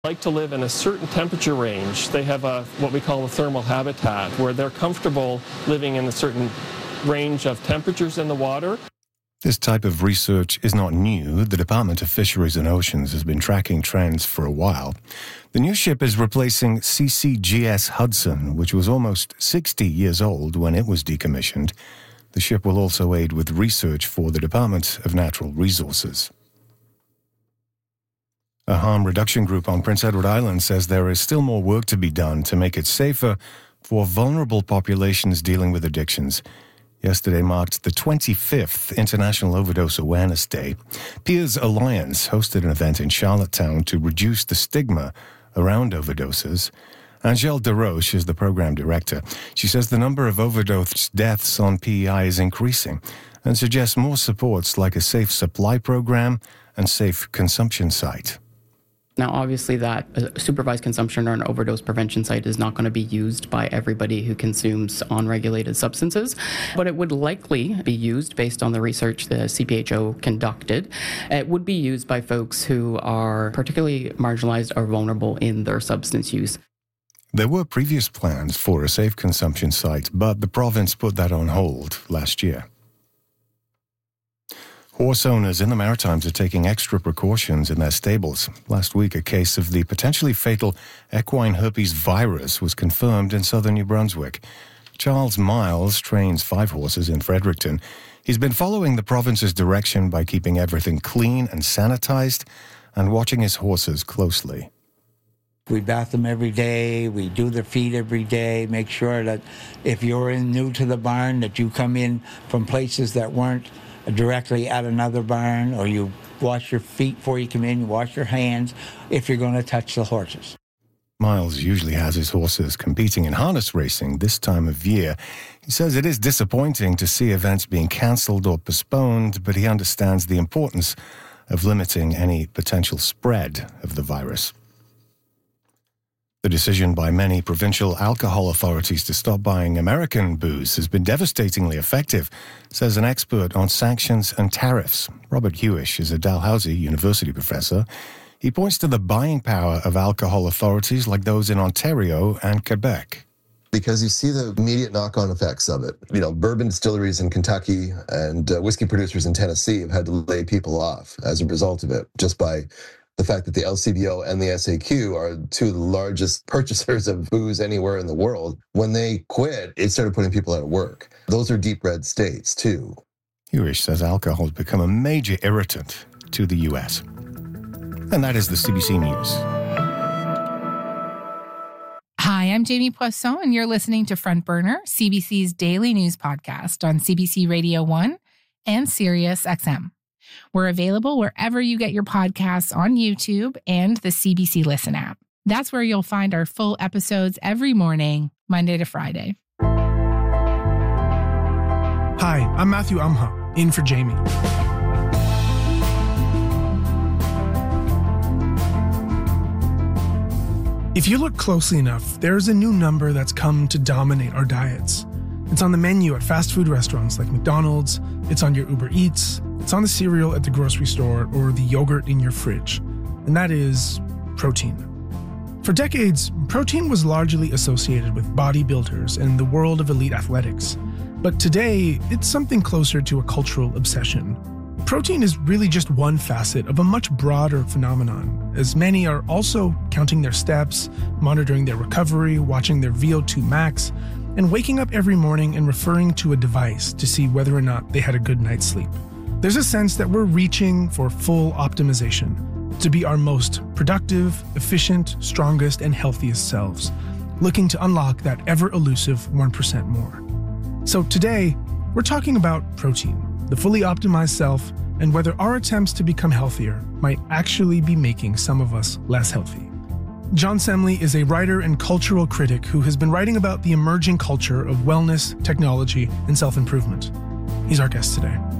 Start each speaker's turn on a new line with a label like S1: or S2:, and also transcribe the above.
S1: Like to live in a certain temperature range. They have what we call a thermal habitat, where they're comfortable living in a certain range of temperatures in the water.
S2: This type of research is not new. The Department of Fisheries and Oceans has been tracking trends for a while. The new ship is replacing CCGS Hudson, which was almost 60 years old when it was decommissioned. The ship will also aid with research for the Department of Natural Resources. A harm reduction group on Prince Edward Island says there is still more work to be done to make it safer for vulnerable populations dealing with addictions. Yesterday marked the 25th International Overdose Awareness Day. Peers Alliance hosted an event in Charlottetown to reduce the stigma around overdoses. Angèle Desroches is the program director. She says the number of overdose deaths on PEI is increasing and suggests more supports like a safe supply program and safe consumption site.
S3: Now, obviously, that supervised consumption or an overdose prevention site is not going to be used by everybody who consumes unregulated substances, but it would likely be used based on the research the CPHO conducted. It would be used by folks who are particularly marginalized or vulnerable in their substance use.
S2: There were previous plans for a safe consumption site, but the province put that on hold last year. Horse owners in the Maritimes are taking extra precautions in their stables. Last week, a case of the potentially fatal equine herpes virus was confirmed in southern New Brunswick. Charles Miles trains 5 horses in Fredericton. He's been following the province's direction by keeping everything clean and sanitized and watching his horses closely.
S4: We bath them every day, we do their feet every day, make sure that if you're new to the barn, that you come in from places that weren't directly at another barn, or you wash your feet before you come in, you wash your hands if you're going to touch the horses.
S2: Miles usually has his horses competing in harness racing this time of year. He says it is disappointing to see events being cancelled or postponed, but he understands the importance of limiting any potential spread of the virus. The decision by many provincial alcohol authorities to stop buying American booze has been devastatingly effective, says an expert on sanctions and tariffs. Robert Hewish is a Dalhousie University professor. He points to the buying power of alcohol authorities like those in Ontario and Quebec.
S5: Because you see the immediate knock-on effects of it. Bourbon distilleries in Kentucky and whiskey producers in Tennessee have had to lay people off as a result of it, just by the fact that the LCBO and the SAQ are 2 of the largest purchasers of booze anywhere in the world. When they quit, it started putting people out of work. Those are deep red states, too.
S2: Hewish says alcohol has become a major irritant to the U.S. And that is the CBC News.
S6: Hi, I'm Jamie Poisson, and you're listening to Front Burner, CBC's daily news podcast on CBC Radio 1 and Sirius XM. We're available wherever you get your podcasts on YouTube and the CBC Listen app. That's where you'll find our full episodes every morning, Monday to Friday.
S7: Hi, I'm Matthew Umha, in for Jamie. If you look closely enough, there's a new number that's come to dominate our diets. It's on the menu at fast food restaurants like McDonald's, it's on your Uber Eats, it's on the cereal at the grocery store, or the yogurt in your fridge. And that is protein. For decades, protein was largely associated with bodybuilders and the world of elite athletics. But today, it's something closer to a cultural obsession. Protein is really just one facet of a much broader phenomenon, as many are also counting their steps, monitoring their recovery, watching their VO2 max, and waking up every morning and referring to a device to see whether or not they had a good night's sleep. There's a sense that we're reaching for full optimization, to be our most productive, efficient, strongest, and healthiest selves, looking to unlock that ever-elusive 1% more. So today, we're talking about protein, the fully optimized self, and whether our attempts to become healthier might actually be making some of us less healthy. John Semley is a writer and cultural critic who has been writing about the emerging culture of wellness, technology, and self-improvement. He's our guest today.